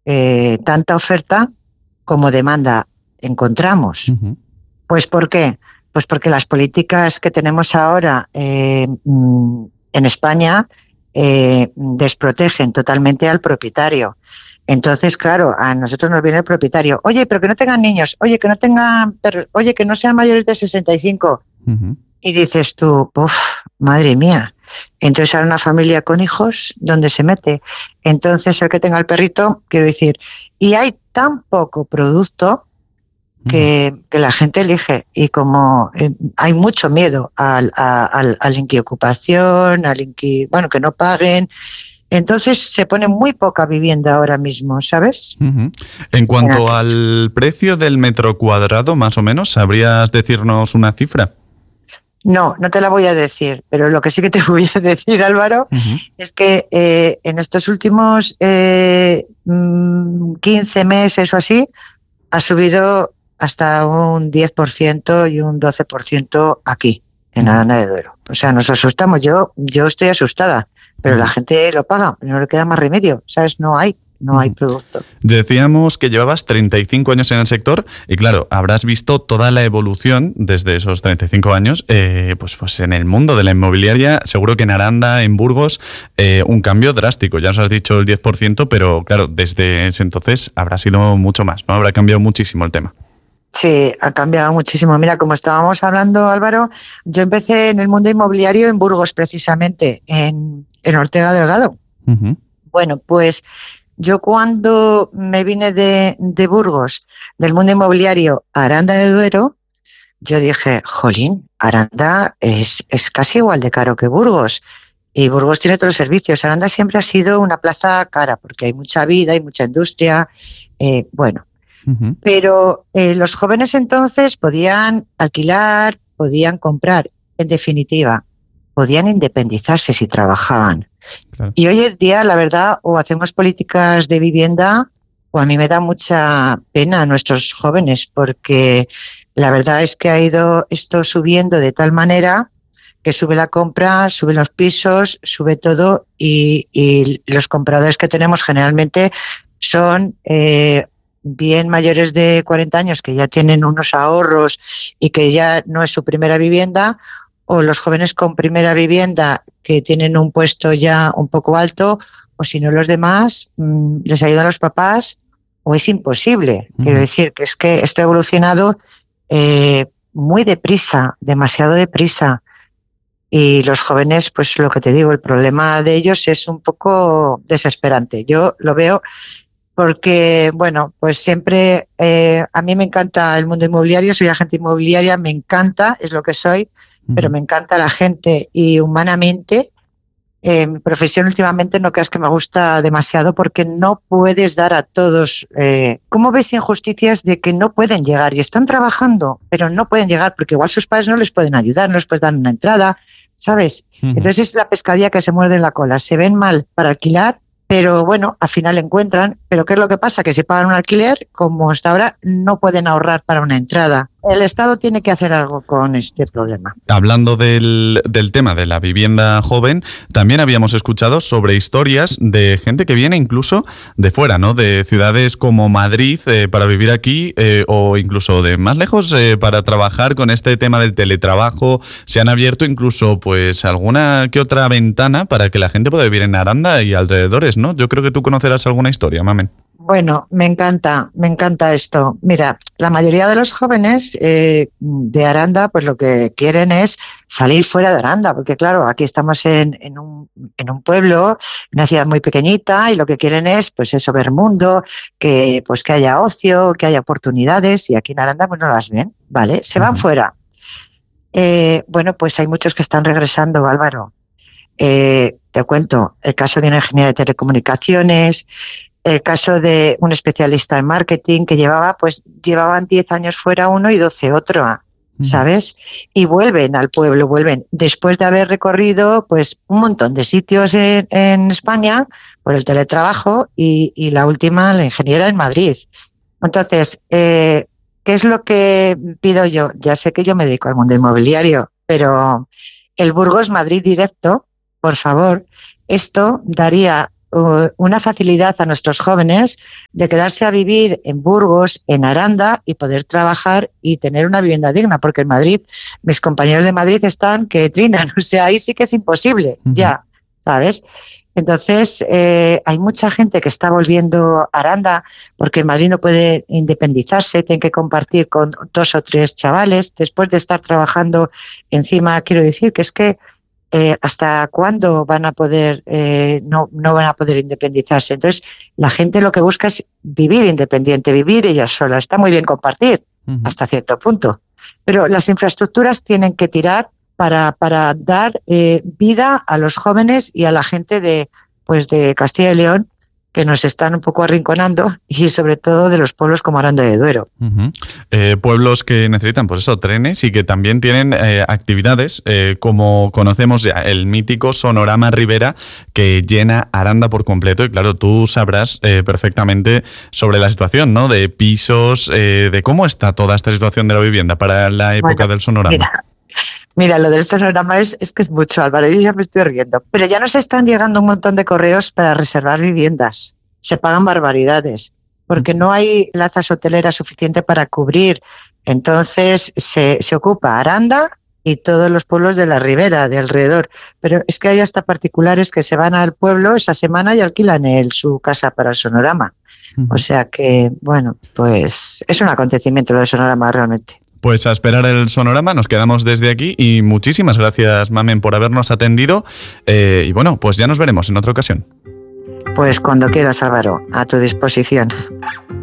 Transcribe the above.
tanta oferta como demanda encontramos. Uh-huh. Pues ¿por qué? Pues porque las políticas que tenemos ahora en España desprotegen totalmente al propietario. Entonces, claro, a nosotros nos viene el propietario. Oye, pero que no tengan niños. Oye, que no tengan, oye, que no sean mayores de 65. Uh-huh. Y dices tú, madre mía. Entonces, ahora una familia con hijos, ¿dónde se mete? Entonces, el que tenga el perrito, quiero decir, y hay tan poco producto que la gente elige, y como hay mucho miedo al inquiocupación, que no paguen, entonces se pone muy poca vivienda ahora mismo, ¿sabes? Uh-huh. En cuanto al precio del metro cuadrado, más o menos, ¿sabrías decirnos una cifra? No te la voy a decir, pero lo que sí que te voy a decir, Álvaro, uh-huh. es que en estos últimos 15 meses o así, ha subido hasta un 10% y un 12% aquí, en Aranda de Duero. O sea, nos asustamos. Yo estoy asustada, pero la gente lo paga, no le queda más remedio, ¿sabes? No hay producto. Decíamos que llevabas 35 años en el sector y claro, habrás visto toda la evolución desde esos 35 años, pues en el mundo de la inmobiliaria, seguro que en Aranda, en Burgos, un cambio drástico. Ya nos has dicho el 10%, pero claro, desde ese entonces habrá sido mucho más, ¿no? Habrá cambiado muchísimo el tema. Sí, ha cambiado muchísimo. Mira, como estábamos hablando, Álvaro, yo empecé en el mundo inmobiliario en Burgos, precisamente, en Ortega Delgado. Uh-huh. Bueno, pues yo cuando me vine de Burgos, del mundo inmobiliario a Aranda de Duero, yo dije, jolín, Aranda es casi igual de caro que Burgos. Y Burgos tiene todos los servicios. Aranda siempre ha sido una plaza cara, porque hay mucha vida, hay mucha industria, Uh-huh. Pero los jóvenes entonces podían alquilar, podían comprar, en definitiva, podían independizarse si trabajaban. Claro. Y hoy en día, la verdad, o hacemos políticas de vivienda, o a mí me da mucha pena a nuestros jóvenes, porque la verdad es que ha ido esto subiendo de tal manera que sube la compra, suben los pisos, sube todo, y los compradores que tenemos generalmente son bien mayores de 40 años que ya tienen unos ahorros y que ya no es su primera vivienda, o los jóvenes con primera vivienda que tienen un puesto ya un poco alto, o si no los demás les ayudan los papás, o es imposible. Uh-huh. Quiero decir que es que esto ha evolucionado muy deprisa, demasiado deprisa, y los jóvenes, pues lo que te digo, el problema de ellos es un poco desesperante. Yo lo veo porque, bueno, pues siempre a mí me encanta el mundo inmobiliario, soy agente inmobiliaria, me encanta, es lo que soy, pero me encanta la gente, y humanamente mi profesión últimamente no creas que me gusta demasiado, porque no puedes dar a todos. ¿Cómo ves injusticias de que no pueden llegar y están trabajando, pero no pueden llegar porque igual sus padres no les pueden ayudar, no les pueden dar una entrada, ¿sabes? Uh-huh. Entonces es la pescadilla que se muerde en la cola. Se ven mal para alquilar, pero bueno, al final encuentran. Pero ¿qué es lo que pasa? Que si pagan un alquiler, como hasta ahora, no pueden ahorrar para una entrada. El Estado tiene que hacer algo con este problema. Hablando del tema de la vivienda joven, también habíamos escuchado sobre historias de gente que viene incluso de fuera, ¿no? De ciudades como Madrid para vivir aquí, o incluso de más lejos para trabajar con este tema del teletrabajo. Se han abierto incluso pues alguna que otra ventana para que la gente pueda vivir en Aranda y alrededores, ¿no? Yo creo que tú conocerás alguna historia, Mamen. Bueno, me encanta esto. Mira, la mayoría de los jóvenes de Aranda, pues lo que quieren es salir fuera de Aranda, porque claro, aquí estamos en un pueblo, en una ciudad muy pequeñita, y lo que quieren es, pues eso, ver mundo, que haya ocio, que haya oportunidades, y aquí en Aranda pues no las ven, ¿vale? Se van fuera. Bueno, pues hay muchos que están regresando, Álvaro. Te cuento el caso de una ingeniera de telecomunicaciones, el caso de un especialista en marketing que llevaban 10 años fuera uno y 12 otro, ¿sabes? Y vuelven al pueblo, vuelven después de haber recorrido pues un montón de sitios en España por el teletrabajo, y la última, la ingeniera, en Madrid. Entonces, ¿qué es lo que pido yo? Ya sé que yo me dedico al mundo inmobiliario, pero el Burgos-Madrid directo, por favor, esto daría una facilidad a nuestros jóvenes de quedarse a vivir en Burgos, en Aranda y poder trabajar y tener una vivienda digna, porque en Madrid, mis compañeros de Madrid están que trinan, o sea, ahí sí que es imposible, ya, ¿sabes? Entonces, hay mucha gente que está volviendo a Aranda porque en Madrid no puede independizarse, tiene que compartir con 2 o 3 chavales, después de estar trabajando encima, quiero decir que es que ¿hasta cuándo van a poder no van a poder independizarse? Entonces, la gente lo que busca es vivir independiente, vivir ella sola. Está muy bien compartir hasta cierto punto, pero las infraestructuras tienen que tirar para dar vida a los jóvenes y a la gente de Castilla y León, que nos están un poco arrinconando, y sobre todo de los pueblos como Aranda de Duero. Pueblos que necesitan, pues eso, trenes y que también tienen actividades, como conocemos ya, el mítico Sonorama Ribera, que llena Aranda por completo. Y claro, tú sabrás perfectamente sobre la situación, ¿no? De pisos, de cómo está toda esta situación de la vivienda para la época del Sonorama. Mira, lo del Sonorama es que es mucho, Álvaro, yo ya me estoy riendo. Pero ya nos están llegando un montón de correos para reservar viviendas. Se pagan barbaridades, porque no hay plazas hoteleras suficientes para cubrir. Entonces se ocupa Aranda y todos los pueblos de la ribera, de alrededor. Pero es que hay hasta particulares que se van al pueblo esa semana y alquilan su casa para el Sonorama. O sea que, bueno, pues es un acontecimiento lo del Sonorama realmente. Pues a esperar el Sonorama, nos quedamos desde aquí y muchísimas gracias, Mamen, por habernos atendido y bueno, pues ya nos veremos en otra ocasión. Pues cuando quieras, Álvaro, a tu disposición.